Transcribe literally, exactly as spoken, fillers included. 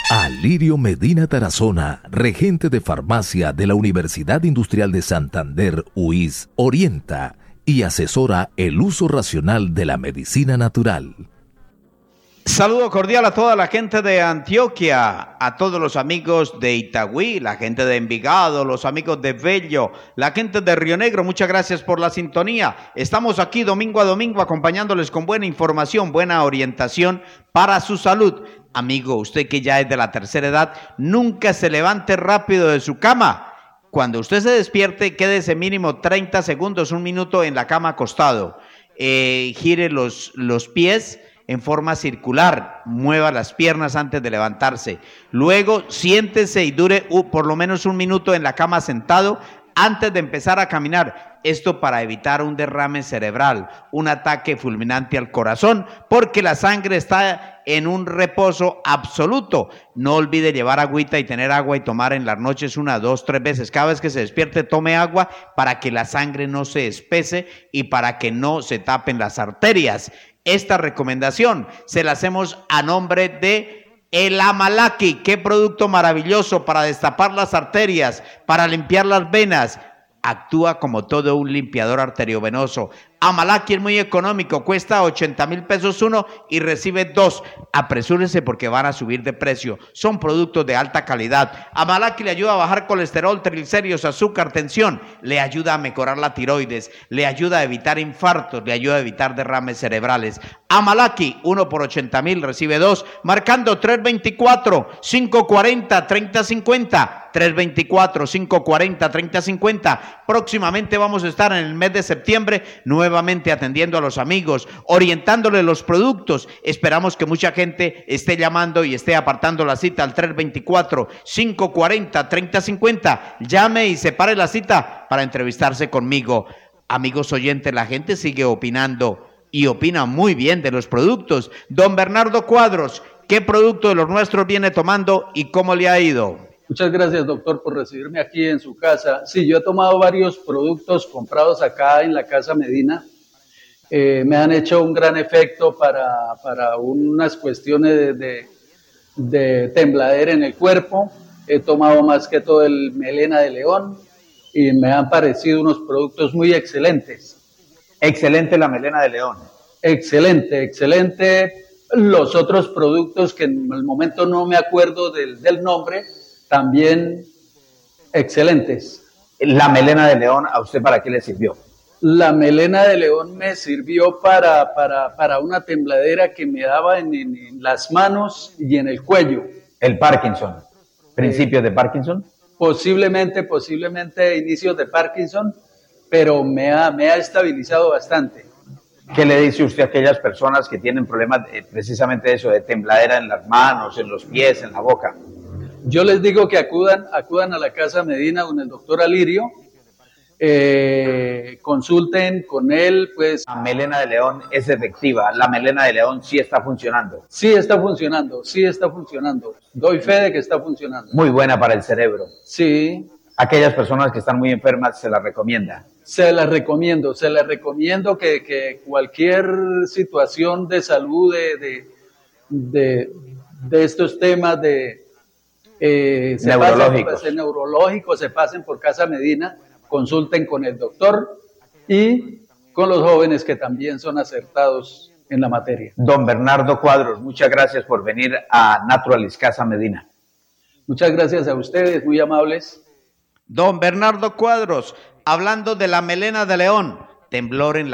Alirio Medina Tarazona, regente de farmacia de la Universidad Industrial de Santander, U I S, orienta y asesora el uso racional de la medicina natural. Saludo cordial a toda la gente de Antioquia, a todos los amigos de Itagüí, la gente de Envigado, los amigos de Bello, la gente de Río Negro, muchas gracias por la sintonía. Estamos aquí domingo a domingo acompañándoles con buena información, buena orientación para su salud. Amigo, usted que ya es de la tercera edad, nunca se levante rápido de su cama. Cuando usted se despierte, quédese mínimo treinta segundos, un minuto en la cama acostado. Eh, gire los, los pies en forma circular, mueva las piernas antes de levantarse. Luego, siéntese y dure uh, por lo menos un minuto en la cama sentado antes de empezar a caminar. Esto para evitar un derrame cerebral, un ataque fulminante al corazón, porque la sangre está en un reposo absoluto. No olvide llevar agüita y tener agua y tomar en las noches una, dos, tres veces. Cada vez que se despierte, tome agua para que la sangre no se espese y para que no se tapen las arterias. Esta recomendación se la hacemos a nombre de el Amalaki. Qué producto maravilloso para destapar las arterias, para limpiar las venas. Actúa como todo un limpiador arteriovenoso. Amalaki es muy económico, cuesta ochenta mil pesos uno y recibe dos. Apresúrese porque van a subir de precio. Son productos de alta calidad. Amalaki le ayuda a bajar colesterol, triglicéridos, azúcar, tensión. Le ayuda a mejorar la tiroides. Le ayuda a evitar infartos. Le ayuda a evitar derrames cerebrales. Amalaki, uno por ochenta mil, recibe dos. Marcando tres veinticuatro, cinco cuarenta, treinta cincuenta. tres veinticuatro, cinco cuarenta, treinta cincuenta. Próximamente vamos a estar en el mes de septiembre nuevamente atendiendo a los amigos, orientándole los productos. Esperamos que mucha gente esté llamando y esté apartando la cita al tres veinticuatro, cinco cuarenta, treinta cincuenta. Llame y separe la cita para entrevistarse conmigo. Amigos oyentes, la gente sigue opinando y opina muy bien de los productos. Don Bernardo Cuadros, ¿qué producto de los nuestros viene tomando y cómo le ha ido? Muchas gracias, doctor, por recibirme aquí en su casa. Sí, yo he tomado varios productos comprados acá en la Casa Medina. Eh, me han hecho un gran efecto para, para unas cuestiones de, de, de tembladera en el cuerpo. He tomado más que todo el Melena de León y me han parecido unos productos muy excelentes. Excelente la Melena de León. Excelente, excelente. Los otros productos que en el momento no me acuerdo del, del nombre, también excelentes. La Melena de León, ¿a usted para qué le sirvió? La Melena de León me sirvió para, para, para una tembladera que me daba en, en, en las manos y en el cuello. El Parkinson, principios eh, de Parkinson. Posiblemente, posiblemente inicios de Parkinson, pero me ha, me ha estabilizado bastante. ¿Qué le dice usted a aquellas personas que tienen problemas de, precisamente de eso, de tembladera en las manos, en los pies, en la boca? Yo les digo que acudan, acudan a la Casa Medina con el doctor Alirio, eh, consulten con él, pues... La Melena de León es efectiva, la Melena de León sí está funcionando. Sí está funcionando, sí está funcionando. Doy fe de que está funcionando. Muy buena para el cerebro. Sí. Aquellas personas que están muy enfermas, ¿se la recomienda? Se la recomiendo, se la recomiendo que, que cualquier situación de salud, de, de, de, de estos temas de... Eh, se neurológicos. Pasen, pues, neurológicos, se pasen por Casa Medina, consulten con el doctor y con los jóvenes que también son acertados en la materia. Don Bernardo Cuadros, muchas gracias por venir a Naturalis Casa Medina. Muchas gracias a ustedes, muy amables. Don Bernardo Cuadros, hablando de la Melena de León, temblor en la